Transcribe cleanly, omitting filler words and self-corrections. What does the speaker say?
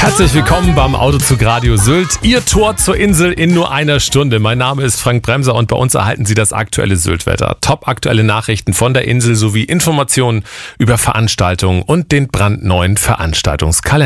Herzlich willkommen beim Autozug Radio Sylt. Ihr Tor zur Insel in nur einer Stunde. Mein Name ist Frank Bremser und bei uns erhalten Sie das aktuelle Sylt-Wetter. Top aktuelle Nachrichten von der Insel sowie Informationen über Veranstaltungen und den brandneuen Veranstaltungskalender.